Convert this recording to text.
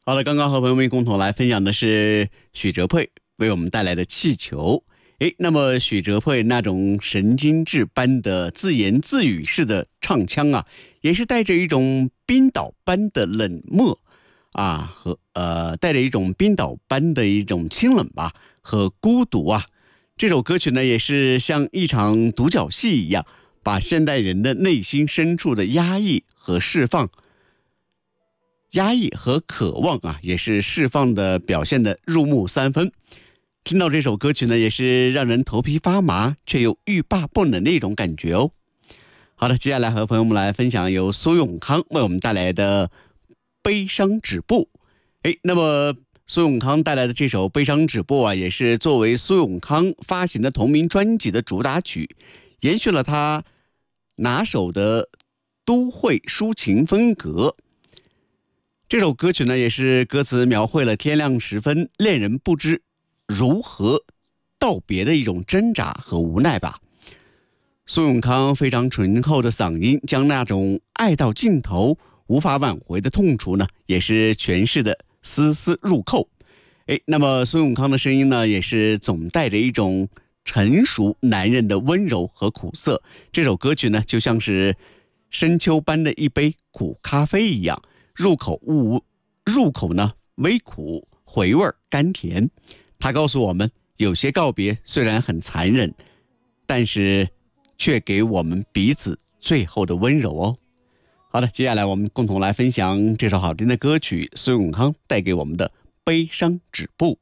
好了，刚刚和朋友们共同来分享的是许哲佩为我们带来的气球。那么许哲佩那种神经质般的自言自语式的唱腔啊，也是带着一种冰岛般的冷漠啊，和带着一种冰岛般的一种清冷吧和孤独啊。这首歌曲呢，也是像一场独角戏一样，把现代人的内心深处的压抑和渴望啊，也是释放的表现的入木三分。听到这首歌曲呢，也是让人头皮发麻，却又欲罢不能的一种感觉哦。好的，接下来和朋友们来分享由苏永康为我们带来的《悲伤止步》。那么苏永康带来的这首《悲伤止步》啊，也是作为苏永康发行的同名专辑的主打曲，延续了他拿手的都会抒情风格。这首歌曲呢，也是歌词描绘了天亮时分恋人不知如何道别的一种挣扎和无奈吧。苏永康非常醇厚的嗓音，将那种爱到尽头无法挽回的痛楚呢，也是诠释的丝丝入扣。那么苏永康的声音呢，也是总带着一种成熟男人的温柔和苦涩。这首歌曲呢，就像是深秋般的一杯苦咖啡一样，入口呢微苦，回味甘甜。他告诉我们，有些告别虽然很残忍，但是却给我们彼此最后的温柔哦。好的，接下来我们共同来分享这首好听的歌曲，苏永康带给我们的《悲伤止步》。